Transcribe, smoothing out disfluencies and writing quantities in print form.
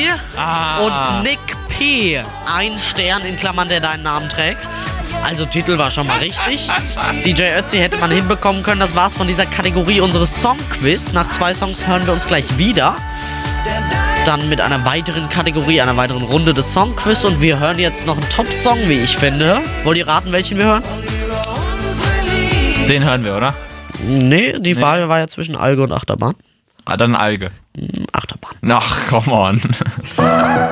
und Nick P. Ein Stern in Klammern, der deinen Namen trägt. Also Titel war schon mal richtig. DJ Ötzi hätte man hinbekommen können. Das war's von dieser Kategorie unseres Songquiz. Nach 2 Songs hören wir uns gleich wieder. Dann mit einer weiteren Kategorie, einer weiteren Runde des Songquiz. Und wir hören jetzt noch einen Top-Song, wie ich finde. Wollt ihr raten, welchen wir hören? Den hören wir, oder? Nee, die Frage war ja zwischen Alge und Achterbahn. Dann Alge. Achterbahn. Ach, come on.